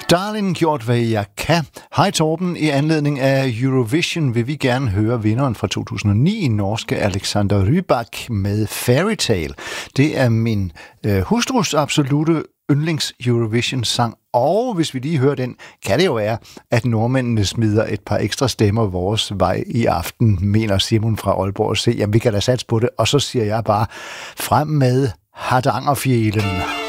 Darling, gjort hvad jeg kan. Hej Torben, i anledning af Eurovision vil vi gerne høre vinderen fra 2009, norske Alexander Rybak med Fairytale. Det er min hustrus absolute yndlings Eurovision-sang, og hvis vi lige hører den, kan det jo være, at nordmændene smider et par ekstra stemmer vores vej i aften, mener Simon fra Aalborg. Se, jamen vi kan da satse på det, og så siger jeg bare, frem med Hardangerfjelen.